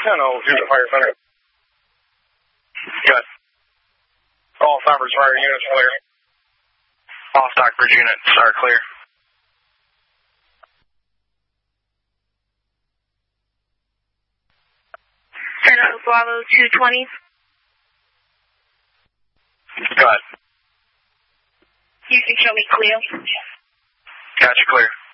10-0, Houston Fire Center. Good. All Stockbridge Fire units clear. All Stockbridge units are clear. 10-0, Bravo 220. Go ahead. You can show me clear. Gotcha, clear.